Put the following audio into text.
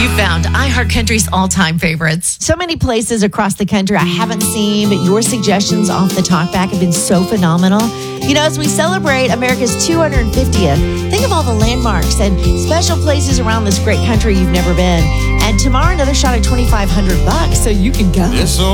You found iHeartCountry's all-time favorites. So many places across the country I haven't seen, but your suggestions off the talkback have been so phenomenal. You know, as we celebrate America's 250th, think of all the landmarks and special places around this great country you've never been. And tomorrow, another shot at $2,500 so you can go. It's